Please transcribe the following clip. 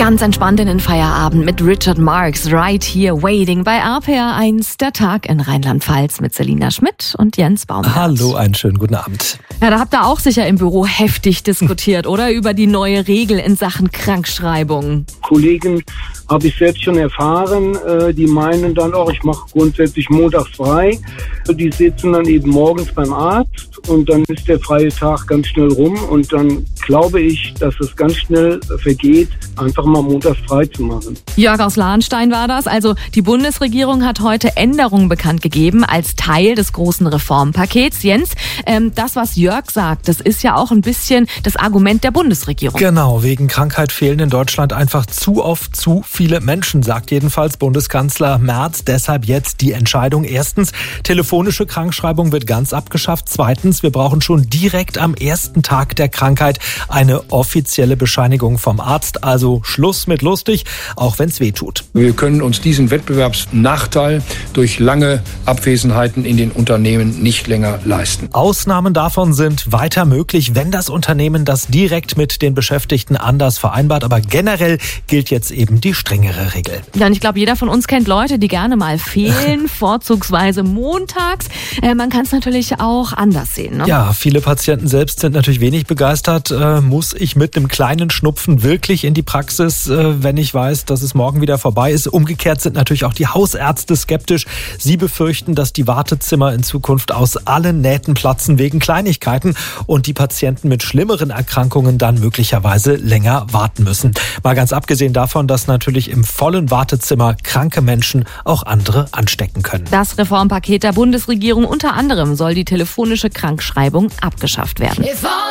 Ganz entspannt in den Feierabend mit Richard Marx, Right Here Waiting bei RPR1, der Tag in Rheinland-Pfalz mit Selina Schmidt und Jens Baumgart. Hallo, einen schönen guten Abend. Ja, da habt ihr auch sicher im Büro heftig diskutiert, oder? Über die neue Regel in Sachen Krankschreibung. Kollegen habe ich selbst schon erfahren, die meinen dann auch, ich mache grundsätzlich montags frei. Die sitzen dann eben morgens beim Arzt und dann ist der freie Tag ganz schnell rum und dann glaube ich, dass es ganz schnell vergeht, einfach mal montags frei zu machen. Jörg aus Lahnstein war das. Also die Bundesregierung hat heute Änderungen bekannt gegeben als Teil des großen Reformpakets. Jens, das, was Jörg sagt, das ist ja auch ein bisschen das Argument der Bundesregierung. Genau, wegen Krankheit fehlen in Deutschland einfach zu oft zu viele Menschen, sagt jedenfalls Bundeskanzler Merz. Deshalb jetzt die Entscheidung. Erstens, telefonische Krankschreibung wird ganz abgeschafft. Zweitens, wir brauchen schon direkt am ersten Tag der Krankheit eine offizielle Bescheinigung vom Arzt. Also Schluss mit lustig, auch wenn es weh tut. Wir können uns diesen Wettbewerbsnachteil durch lange Abwesenheiten in den Unternehmen nicht länger leisten. Ausnahmen davon sind weiter möglich, wenn das Unternehmen das direkt mit den Beschäftigten anders vereinbart. Aber generell gilt jetzt eben die strengere Regel. Ja, und ich glaube, jeder von uns kennt Leute, die gerne mal fehlen, vorzugsweise montags. Man kann es natürlich auch anders sehen, ne? Ja, viele Patienten selbst sind natürlich wenig begeistert. Muss ich mit einem kleinen Schnupfen wirklich in die Praxis, wenn ich weiß, dass es morgen wieder vorbei ist? Umgekehrt sind natürlich auch die Hausärzte skeptisch. Sie befürchten, dass die Wartezimmer in Zukunft aus allen Nähten platzen wegen Kleinigkeiten und die Patienten mit schlimmeren Erkrankungen dann möglicherweise länger warten müssen. Mal ganz abgesehen davon, dass natürlich im vollen Wartezimmer kranke Menschen auch andere anstecken können. Das Reformpaket der Bundesregierung unter anderem soll die telefonische Krankschreibung abgeschafft werden.